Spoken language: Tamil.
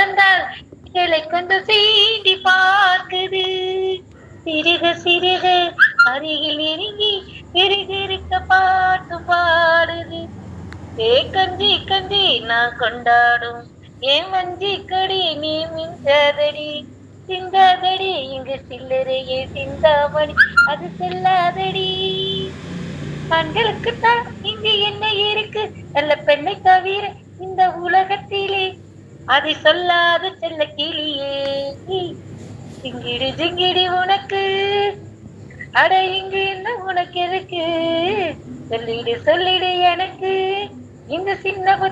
நடந்தால் கிளை கொண்டு சீண்டி பார்க்குது. சிறுக சிறுக அருகில் நெருங்கி இருக்க பாட்டு பாடுது. கஞ்சி கஞ்சி நான் கொண்டாடும் என் வஞ்சி கொடி நீ மின்சாதடி. சிந்தாதடி இங்கு சில்லறையே சிந்தாமணி அது செல்லாதடி. ஆண்களுக்குத்தான் இங்கு என்ன இருக்கு, நல்ல பெண்ணை தவிர இந்த உலகத்திலே, அதை சொல்லாத செல்ல கிளியே. சிங்கிடி சிங்கிடி உனக்கு, அட இங்கு என்ன உனக்கு இருக்கு, சொல்லிடு சொல்லிடு எனக்கு, இந்த சின்ன